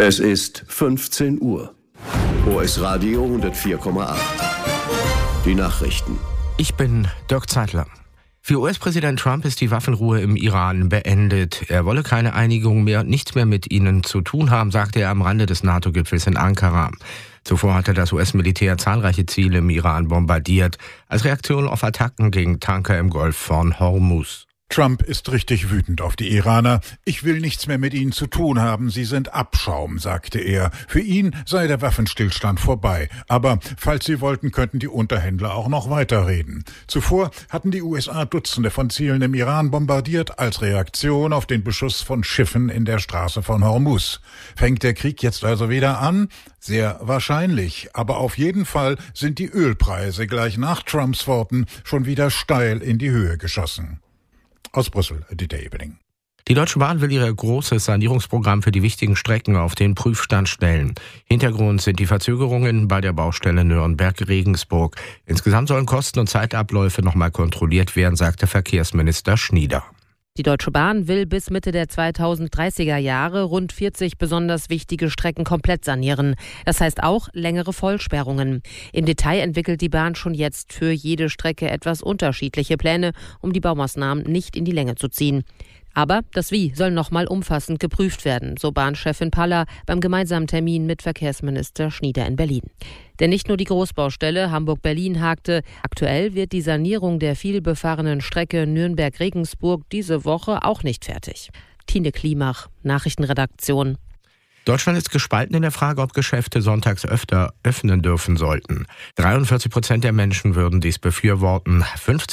Es ist 15 Uhr. OS Radio 104,8. Die Nachrichten. Ich bin Dirk Zeitler. Für US-Präsident Trump ist die Waffenruhe im Iran beendet. Er wolle keine Einigung mehr, nichts mehr mit ihnen zu tun haben, sagte er am Rande des NATO-Gipfels in Ankara. Zuvor hatte das US-Militär zahlreiche Ziele im Iran bombardiert, als Reaktion auf Attacken gegen Tanker im Golf von Hormuz. Trump ist richtig wütend auf die Iraner. Ich will nichts mehr mit ihnen zu tun haben. Sie sind Abschaum, sagte er. Für ihn sei der Waffenstillstand vorbei. Aber falls sie wollten, könnten die Unterhändler auch noch weiterreden. Zuvor hatten die USA Dutzende von Zielen im Iran bombardiert als Reaktion auf den Beschuss von Schiffen in der Straße von Hormuz. Fängt der Krieg jetzt also wieder an? Sehr wahrscheinlich. Aber auf jeden Fall sind die Ölpreise gleich nach Trumps Worten schon wieder steil in die Höhe geschossen. Aus Brüssel, Dieter Ebeling. Die Deutsche Bahn will ihr großes Sanierungsprogramm für die wichtigen Strecken auf den Prüfstand stellen. Hintergrund sind die Verzögerungen bei der Baustelle Nürnberg-Regensburg. Insgesamt sollen Kosten und Zeitabläufe nochmal kontrolliert werden, sagte Verkehrsminister Schnieder. Die Deutsche Bahn will bis Mitte der 2030er Jahre rund 40 besonders wichtige Strecken komplett sanieren. Das heißt auch längere Vollsperrungen. Im Detail entwickelt die Bahn schon jetzt für jede Strecke etwas unterschiedliche Pläne, um die Baumaßnahmen nicht in die Länge zu ziehen. Aber das Wie soll nochmal umfassend geprüft werden, so Bahnchefin Paller beim gemeinsamen Termin mit Verkehrsminister Schnieder in Berlin. Denn nicht nur die Großbaustelle Hamburg-Berlin hakte. Aktuell wird die Sanierung der vielbefahrenen Strecke Nürnberg-Regensburg diese Woche auch nicht fertig. Tine Klimach, Nachrichtenredaktion. Deutschland ist gespalten in der Frage, ob Geschäfte sonntags öfter öffnen dürfen sollten. 43% der Menschen würden dies befürworten,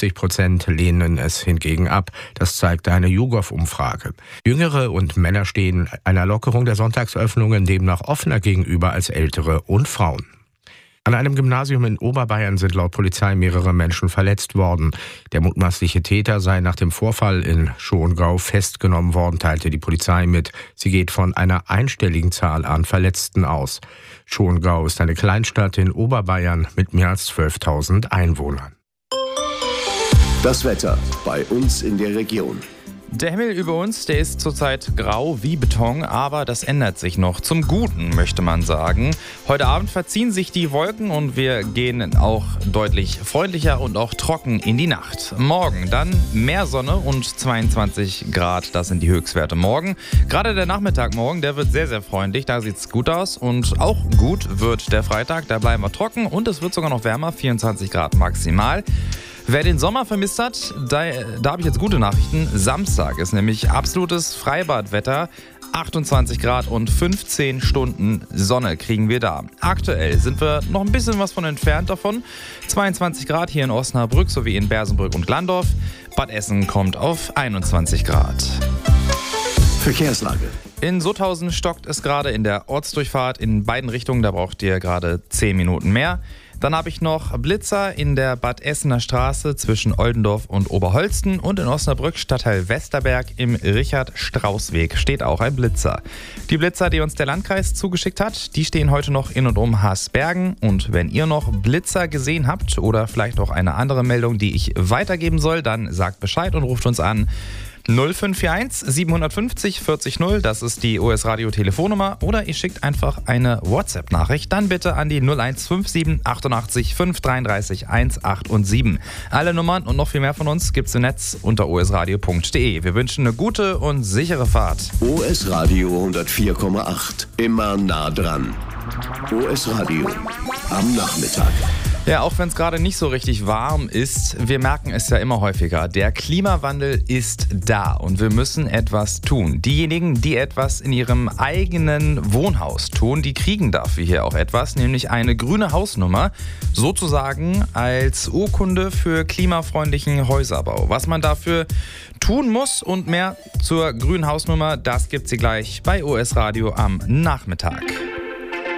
50% lehnen es hingegen ab. Das zeigt eine YouGov-Umfrage. Jüngere und Männer stehen einer Lockerung der Sonntagsöffnungen demnach offener gegenüber als Ältere und Frauen. An einem Gymnasium in Oberbayern sind laut Polizei mehrere Menschen verletzt worden. Der mutmaßliche Täter sei nach dem Vorfall in Schongau festgenommen worden, teilte die Polizei mit. Sie geht von einer einstelligen Zahl an Verletzten aus. Schongau ist eine Kleinstadt in Oberbayern mit mehr als 12.000 Einwohnern. Das Wetter bei uns in der Region. Der Himmel über uns, der ist zurzeit grau wie Beton, aber das ändert sich noch zum Guten, möchte man sagen. Heute Abend verziehen sich die Wolken und wir gehen auch deutlich freundlicher und auch trocken in die Nacht. Morgen dann mehr Sonne und 22 Grad, das sind die Höchstwerte morgen. Gerade der Nachmittag morgen, der wird sehr, sehr freundlich, da sieht es gut aus. Und auch gut wird der Freitag, da bleiben wir trocken und es wird sogar noch wärmer, 24 Grad maximal. Wer den Sommer vermisst hat, da habe ich jetzt gute Nachrichten. Samstag ist nämlich absolutes Freibadwetter. 28 Grad und 15 Stunden Sonne kriegen wir da. Aktuell sind wir noch ein bisschen was von entfernt davon. 22 Grad hier in Osnabrück sowie in Bersenbrück und Glandorf. Bad Essen kommt auf 21 Grad. Verkehrslage. In Sutthausen stockt es gerade in der Ortsdurchfahrt in beiden Richtungen. Da braucht ihr gerade 10 Minuten mehr. Dann habe ich noch Blitzer in der Bad Essener Straße zwischen Oldendorf und Oberholsten und in Osnabrück Stadtteil Westerberg im Richard-Strauß-Weg steht auch ein Blitzer. Die Blitzer, die uns der Landkreis zugeschickt hat, die stehen heute noch in und um Haßbergen. Und wenn ihr noch Blitzer gesehen habt oder vielleicht auch eine andere Meldung, die ich weitergeben soll, dann sagt Bescheid und ruft uns an. 0541 750 40 0, das ist die OS Radio Telefonnummer, oder ihr schickt einfach eine WhatsApp-Nachricht, dann bitte an die 0157 88 533 187. Alle Nummern und noch viel mehr von uns gibt's im Netz unter osradio.de. Wir wünschen eine gute und sichere Fahrt. OS Radio 104,8, immer nah dran. OS Radio am Nachmittag. Ja, auch wenn es gerade nicht so richtig warm ist, wir merken es ja immer häufiger. Der Klimawandel ist da und wir müssen etwas tun. Diejenigen, die etwas in ihrem eigenen Wohnhaus tun, die kriegen dafür hier auch etwas, nämlich eine grüne Hausnummer, sozusagen als Urkunde für klimafreundlichen Häuserbau. Was man dafür tun muss und mehr zur grünen Hausnummer, das gibt's hier gleich bei OS Radio am Nachmittag.